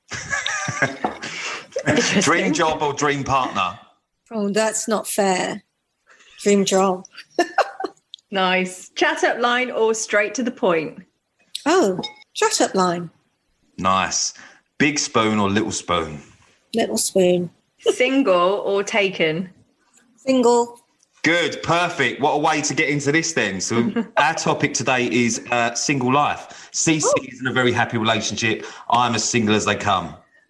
Dream job or dream partner? Oh, that's not fair. Dream job. Nice. Chat up line or straight to the point? Oh, chat up line. Nice. Big spoon or little spoon? Little spoon. Single or taken? Single. Good, perfect. What a way to get into this then. So our topic today is uh, single life. Cece is in a very happy relationship. I'm as single as they come.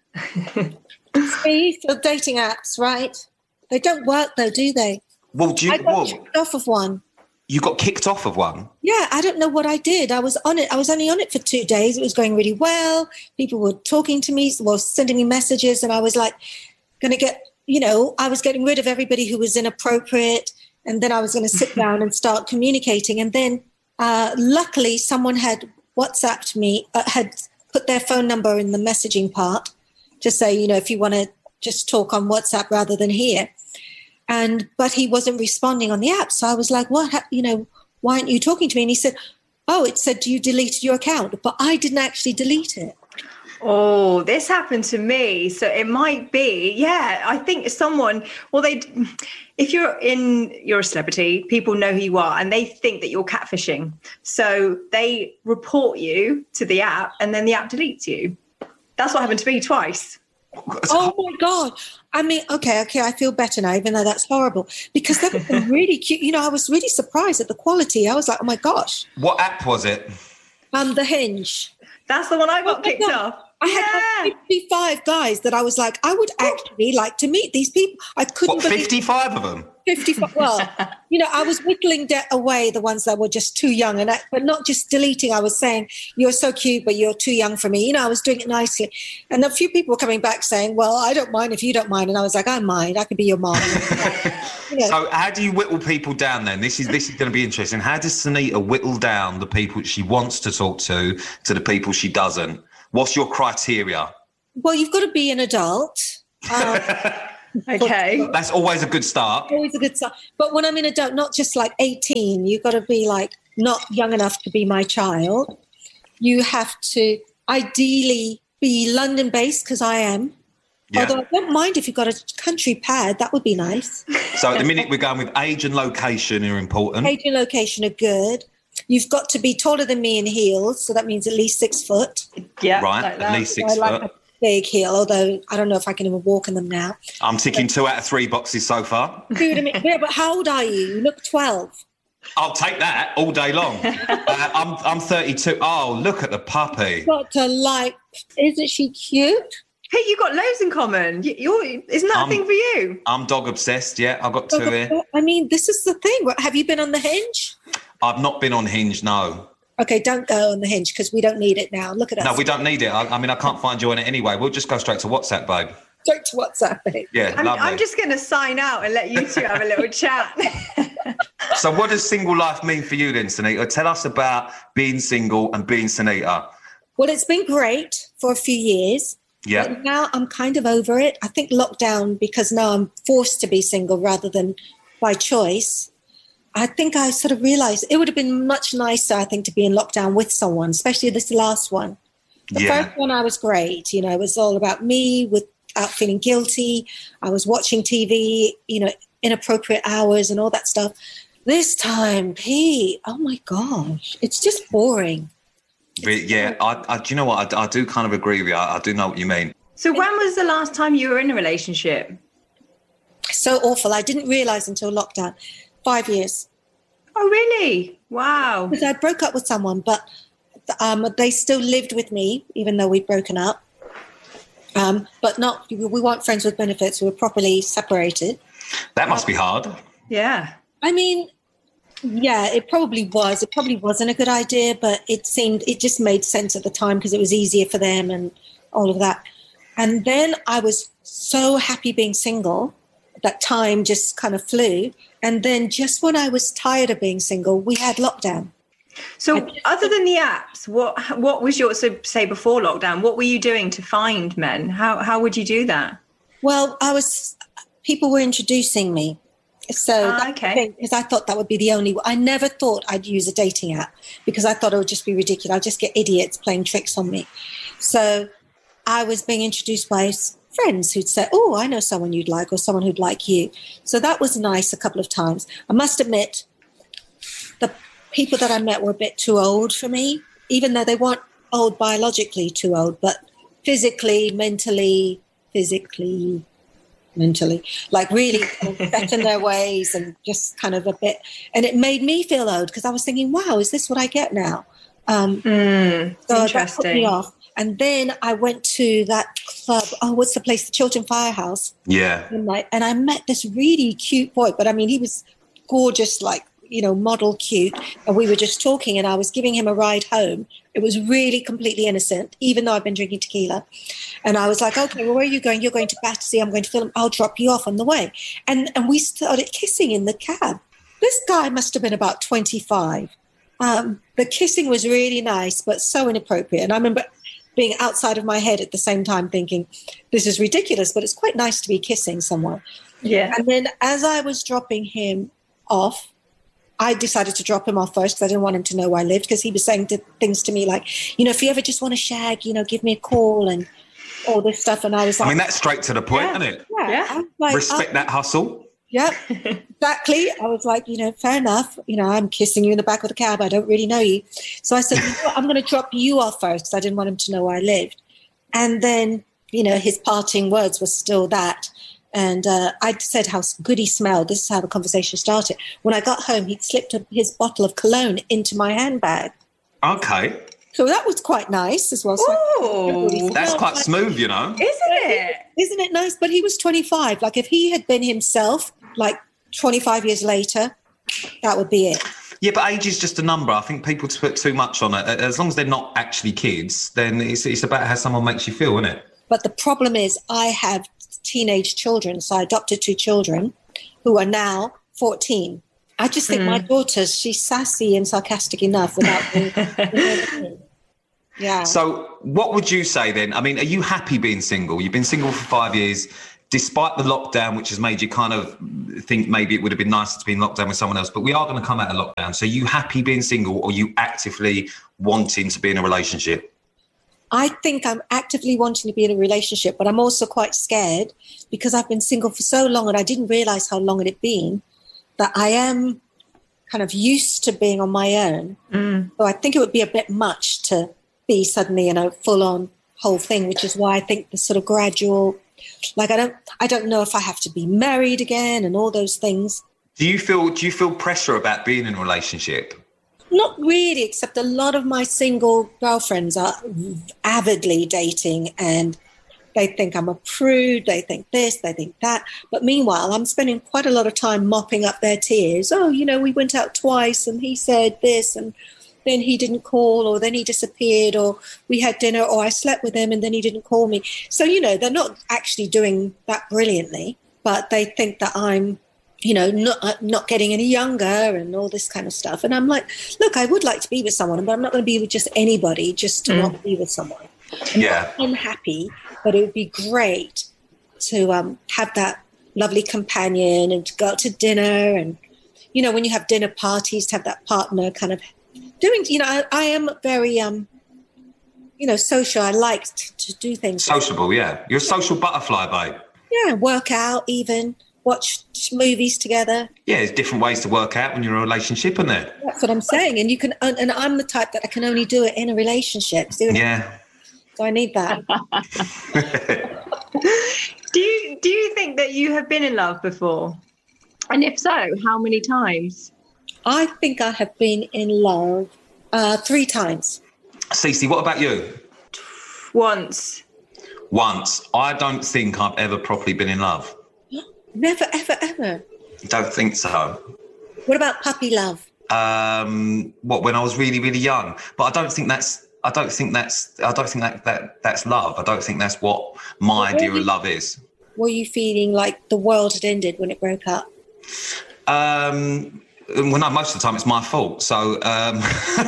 See, for dating apps, right? They don't work though, do they? Well, do you, I got well, kicked off of one. You got kicked off of one? Yeah, I don't know what I did. I was on it. I was only on it for two days. It was going really well. People were talking to me, well, sending me messages, and I was like, going to get, you know, I was getting rid of everybody who was inappropriate, and then I was going to sit down and start communicating. And then, uh, luckily, someone had WhatsApped me, uh, had put their phone number in the messaging part to say, you know, if you want to just talk on WhatsApp rather than here. And, but he wasn't responding on the app. So I was like, what, you know, why aren't you talking to me? And he said, oh, it said you deleted your account, but I didn't actually delete it. Oh, this happened to me. So it might be, yeah, I think someone, well, they, if you're in, you're a celebrity, people know who you are and they think that you're catfishing. So they report you to the app and then the app deletes you. That's what happened to me twice. Oh my God. I mean, okay, okay, I feel better now, even though that's horrible. Because that was really cute. You know, I was really surprised at the quality. I was like, oh my gosh. What app was it? Um, The Hinge. That's the one I got oh kicked off. I had Yeah. like fifty-five guys that I was like, I would actually like to meet these people. I couldn't What, believe fifty-five of them? fifty-five. Well, you know, I was whittling de- away the ones that were just too young, and I, but not just deleting. I was saying, "You're so cute, but you're too young for me." You know, I was doing it nicely, and a few people were coming back saying, "Well, I don't mind if you don't mind," and I was like, "I mind. I could be your mom." You know. So, how do you whittle people down then? This is this is going to be interesting. How does Sunita whittle down the people she wants to talk to to the people she doesn't? What's your criteria? Well, you've got to be an adult. Um, Okay. That's always a good start. Always a good start. But when I'm an adult, not just like eighteen, you've got to be like not young enough to be my child. You have to ideally be London based, because I am. Yeah. Although I don't mind if you've got a country pad, that would be nice. So at the minute we're going with age and location are important. Age and location are good. You've got to be taller than me in heels, so that means at least six foot. Yeah, right, like at that. least six I like foot. a big heel, although I don't know if I can even walk in them now. I'm ticking two out of three boxes so far. Dude, I mean, yeah, but how old are you? You look twelve. I'll take that all day long. uh, I'm I'm thirty-two. Oh, look at the puppy. Got to like, isn't she cute? Hey, you got loads in common. You- You're, isn't that Um, a thing for you? I'm dog obsessed. Yeah, I've got two here. I mean, this is the thing. What- Have you been on the Hinge? I've not been on Hinge. No, Okay, don't go on the Hinge because we don't need it now. Look at us. no, we don't need it. I, I mean, I can't find you on it anyway. We'll just go straight to WhatsApp, babe. Straight to WhatsApp. Babe. Yeah, I'm, lovely. I'm just going to sign out and let you two have a little chat. So, what does single life mean for you, then, Sunita? Tell us about being single and being Sunita. Well, it's been great for a few years. Yeah. But now I'm kind of over it. I think lockdown, because now I'm forced to be single rather than by choice. I think I sort of realized it would have been much nicer, I think, to be in lockdown with someone, especially this last one. The Yeah. first one I was great. You know, it was all about me without feeling guilty. I was watching T V, you know, inappropriate hours and all that stuff. This time, Pete, oh my gosh, it's just boring. But yeah, I, I, do you know what? I, I do kind of agree with you. I, I do know what you mean. So when was the last time you were in a relationship? So awful. I didn't realize until lockdown. Five years. Oh, really? Wow. Because I broke up with someone, but um, they still lived with me, even though we'd broken up. Um, but not, we weren't friends with benefits. We were properly separated. That must be hard. Yeah. I mean, yeah, it probably was. It probably wasn't a good idea, but it seemed, it just made sense at the time because it was easier for them and all of that. And then I was so happy being single. That time just kind of flew. And then just when I was tired of being single, we had lockdown. So other than the apps, what what was your, so say before lockdown, what were you doing to find men? How how would you do that? Well, I was, people were introducing me. So Ah, that's the okay. thing, because I thought that would be the only, I never thought I'd use a dating app because I thought it would just be ridiculous. I'd just get idiots playing tricks on me. So I was being introduced by friends who'd say, oh, I know someone you'd like or someone who'd like you. So that was nice a couple of times. I must admit, the people that I met were a bit too old for me, even though they weren't old biologically too old, but physically, mentally, physically, mentally, like really kind of set in their ways and just kind of a bit. And it made me feel old because I was thinking, wow, is this what I get now? Um, Mm, so that put interesting. me off. And then I went to that club. Oh, what's the place? The Chiltern Firehouse. Yeah. And I, and I met this really cute boy, but I mean, he was gorgeous, like, you know, model cute. And we were just talking and I was giving him a ride home. It was really completely innocent, even though I've been drinking tequila. And I was like, okay, well, where are you going? You're going to Battersea. I'm going to film. I'll drop you off on the way. And, and we started kissing in the cab. This guy must have been about twenty-five. Um, the kissing was really nice, but so inappropriate. And I remember being outside of my head at the same time thinking, this is ridiculous, but it's quite nice to be kissing someone. Yeah. And then as I was dropping him off, I decided to drop him off first because I didn't want him to know where I lived because he was saying to, things to me like, you know, if you ever just want to shag, you know, give me a call and all this stuff. And I was like, I mean, that's straight to the point, yeah, isn't it? Yeah. Yeah. I was like, Respect oh, that hustle. Yep, exactly. I was like, you know, fair enough. You know, I'm kissing you in the back of the cab. I don't really know you. So I said, you know what, I'm going to drop you off first because I didn't want him to know where I lived. And then, you know, his parting words were still that. And uh, I said how good he smelled. This is how the conversation started. When I got home, he'd slipped a, his bottle of cologne into my handbag. Okay. So that was quite nice as well. So Oh, That's quite smooth, you know. isn't it? Isn't it nice? But he was twenty-five. Like if he had been himself, like twenty-five years later, that would be it. Yeah, but age is just a number. I think people put too much on it. As long as they're not actually kids, then it's, it's about how someone makes you feel, isn't it? But the problem is I have teenage children, so I adopted two children who are now fourteen. I just think mm. my daughter, she's sassy and sarcastic enough without being... Yeah. So what would you say then? I mean, are you happy being single? You've been single for five years, despite the lockdown, which has made you kind of think maybe it would have been nicer to be in lockdown with someone else. But we are going to come out of lockdown. So are you happy being single, or are you actively wanting to be in a relationship? I think I'm actively wanting to be in a relationship, but I'm also quite scared because I've been single for so long and I didn't realize how long it had been, that I am kind of used to being on my own. Mm. So I think it would be a bit much to be suddenly in a full-on whole thing, which is why I think the sort of gradual, like I don't, I don't know if I have to be married again and all those things. Do you feel, do you feel pressure about being in a relationship? Not really, except a lot of my single girlfriends are avidly dating and they think I'm a prude, they think this, they think that. But meanwhile, I'm spending quite a lot of time mopping up their tears. Oh, you know, we went out twice and he said this and then he didn't call, or then he disappeared, or we had dinner, or I slept with him and then he didn't call me. So, you know, they're not actually doing that brilliantly, but they think that I'm, you know, not not getting any younger and all this kind of stuff. And I'm like, look, I would like to be with someone, but I'm not going to be with just anybody just to mm. not be with someone. I'm yeah. not unhappy, but it would be great to um, have that lovely companion and to go out to dinner. And, you know, when you have dinner parties, to have that partner kind of doing, you know, I, I am very, um, you know, social. I like to, to do things. Sociable, yeah. You're a social butterfly, babe. Yeah, work out even, watch movies together. Yeah, there's different ways to work out when you're in a relationship, isn't there? That's what I'm saying. And you can, and I'm the type that I can only do it in a relationship. So yeah. So I need that. do you do you think that you have been in love before? And if so, how many times? I think I have been in love uh, three times. Cece, what about you? Once. Once. I don't think I've ever properly been in love. Never, ever, ever. Don't think so. What about puppy love? Um, what, when I was really, really young? But I don't think that's. I don't think that's. I don't think that, that that's love. I don't think that's what my idea you, of love is. Were you feeling like the world had ended when it broke up? Um. Well, no, most of the time it's my fault. So, um,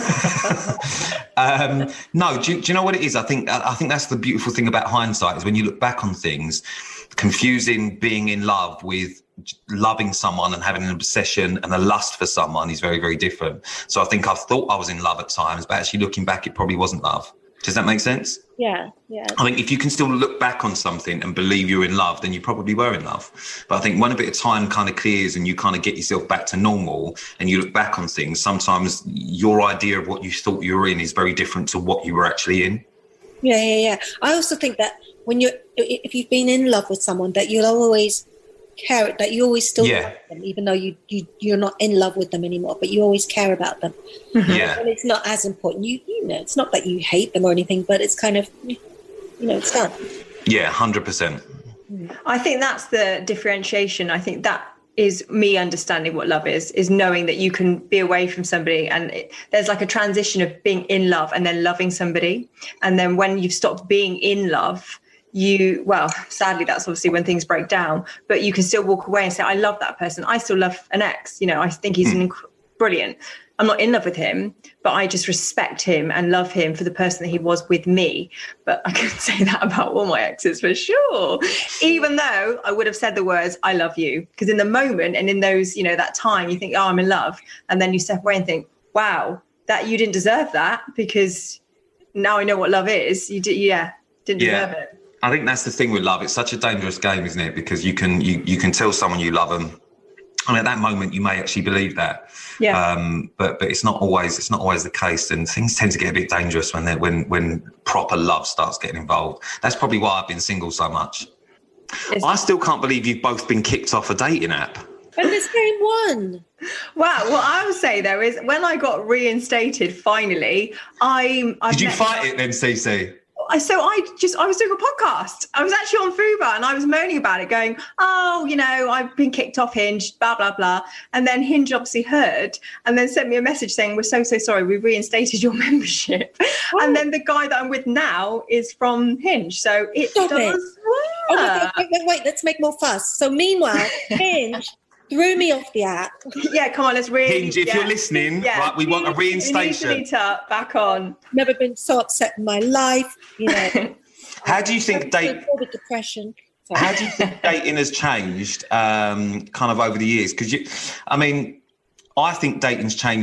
um, no, do, do you know what it is? I think I think that's the beautiful thing about hindsight is when you look back on things, confusing being in love with loving someone and having an obsession and a lust for someone is very, very different. So I think I thought I was in love at times, but actually looking back, it probably wasn't love. Does that make sense? Yeah, yeah. I think if you can still look back on something and believe you're in love, then you probably were in love. But I think when a bit of time kind of clears and you kind of get yourself back to normal and you look back on things, sometimes your idea of what you thought you were in is very different to what you were actually in. Yeah, yeah, yeah. I also think that when you're, if you've been in love with someone, that you'll always care, that you always still yeah. love them, even though you, you, you're not in love with them anymore, but you always care about them. Mm-hmm. Yeah. And it's not as important. You, you know, it's not that you hate them or anything, but it's kind of, you know, it's done. Yeah, one hundred percent. I think that's the differentiation. I think that is me understanding what love is, is knowing that you can be away from somebody and it, there's like a transition of being in love and then loving somebody. And then when you've stopped being in love, you, well, sadly, that's obviously when things break down, but you can still walk away and say, I love that person. I still love an ex. You know, I think he's mm. an inc- brilliant. I'm not in love with him, but I just respect him and love him for the person that he was with me. But I can say that about all my exes for sure, even though I would have said the words, I love you. Because in the moment and in those, you know, that time, you think, oh, I'm in love. And then you step away and think, wow, that you didn't deserve that because now I know what love is. You did, yeah, didn't yeah. deserve it. I think that's the thing with love. It's such a dangerous game, isn't it? Because you can you, you can tell someone you love them, and at that moment you may actually believe that. Yeah. Um, but but it's not always it's not always the case, and things tend to get a bit dangerous when they when when proper love starts getting involved. That's probably why I've been single so much. It's- I still can't believe you've both been kicked off a dating app. And the same one. Wow. What I would say though is when I got reinstated finally, I I did you fight it then, Cece? so I just, I was doing a podcast. I was actually on Fubar and I was moaning about it going, oh, you know, I've been kicked off Hinge, blah, blah, blah. And then Hinge obviously heard and then sent me a message saying, we're so, so sorry. We reinstated your membership. Oh. And then the guy that I'm with now is from Hinge. So it Stop does it. work. Oh, wait, wait, wait, let's make more fuss. So meanwhile, Hinge threw me off the app. Yeah, come on, let's really. Hinge, if yeah. you're listening, yeah. right, we want a reinstation. You need to meet up, back on. Never been so upset in my life, you know. How do you think date? With depression. Sorry. How do you think dating has changed, um, kind of over the years? Because you, I mean, I think dating's changed